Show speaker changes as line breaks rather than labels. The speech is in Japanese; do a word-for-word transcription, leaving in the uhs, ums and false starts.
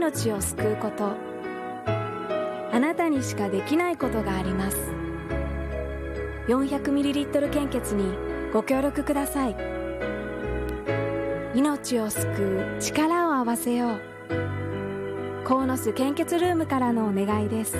命を救うこと。あなたにしかできないことがあります。 よんひゃくミリリットル 献血にご協力ください。命を救う力を合わせよう。鴻巣献血ルームからのお願いです。